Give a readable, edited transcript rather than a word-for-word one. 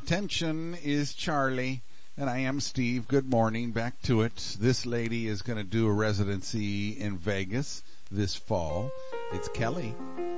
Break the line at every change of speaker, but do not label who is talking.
Attention is Charlie, and I am Steve. Good morning. Back to it. This lady is going to do a residency in Vegas this fall. It's Kelly.